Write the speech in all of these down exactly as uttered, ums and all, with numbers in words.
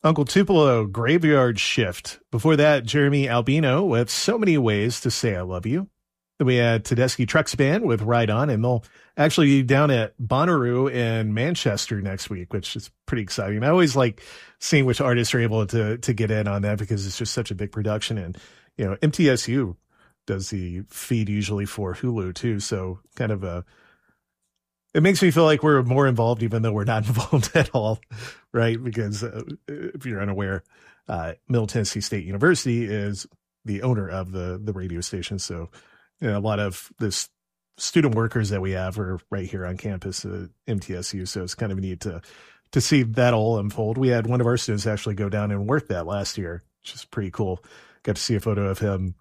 Uncle Tupelo, Graveyard Shift. Before that, Jeremy Albino with So Many Ways to Say I Love You. Then we had Tedeschi Trucks Band with Ride On, and they'll actually be down at Bonnaroo in Manchester next week, which is pretty exciting. I always like seeing which artists are able to to get in on that because it's just such a big production. And, you know, M T S U does the feed usually for Hulu too. So kind of a, it makes me feel like we're more involved even though we're not involved at all, right? Because uh, if you're unaware, uh, Middle Tennessee State University is the owner of the, the radio station. So, you know, a lot of this student workers that we have are right here on campus at M T S U. So it's kind of neat to, to see that all unfold. We had one of our students actually go down and work that last year, which is pretty cool. Got to see a photo of him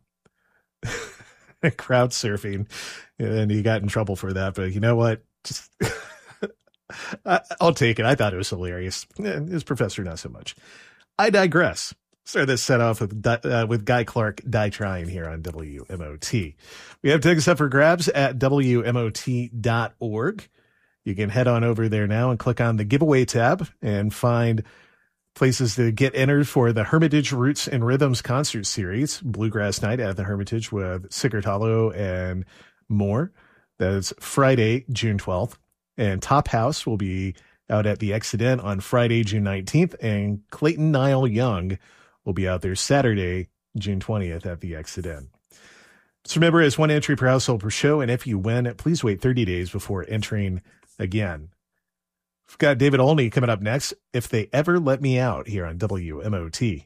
crowd surfing, and he got in trouble for that. But you know what? Just I, I'll take it. I thought it was hilarious. His professor, not so much. I digress. Start this set off with uh, with Guy Clark, Die Trying here on W M O T. We have tickets up for grabs at W M O T dot org. You can head on over there now and click on the giveaway tab and find places to get entered for the Hermitage Roots and Rhythms concert series, Bluegrass Night at the Hermitage with Sigurd Hollow and more. That's Friday, June twelfth. And Top House will be out at the Excident on Friday, June nineteenth. And Clayton Niall Young will be out there Saturday, June twentieth at the Excident. So remember, it's one entry per household per show. And if you win, please wait thirty days before entering again. We've got David Olney coming up next. If They Ever Let Me Out here on W M O T.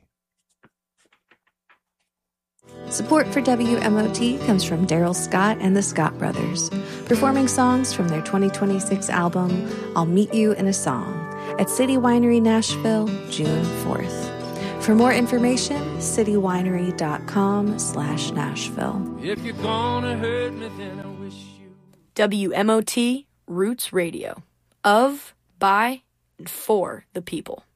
Support for W M O T comes from Daryl Scott and the Scott Brothers, performing songs from their twenty twenty-six album, I'll Meet You in a Song, at City Winery Nashville, June fourth. For more information, citywinery.com slash Nashville. If you're gonna hurt me, then I wish you... W M O T Roots Radio. Of, by, and for the people.